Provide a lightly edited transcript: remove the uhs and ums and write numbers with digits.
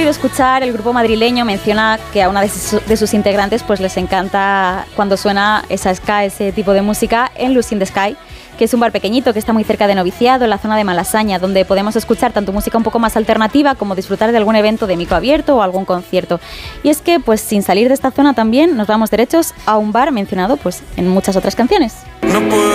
podido escuchar, el grupo madrileño menciona que a una de sus integrantes pues les encanta cuando suena esa ska, ese tipo de música en Lucy in the Sky, que es un bar pequeñito que está muy cerca de Noviciado, en la zona de Malasaña, donde podemos escuchar tanto música un poco más alternativa como disfrutar de algún evento de micro abierto o algún concierto. Y es que, pues sin salir de esta zona también nos vamos derechos a un bar mencionado pues en muchas otras canciones.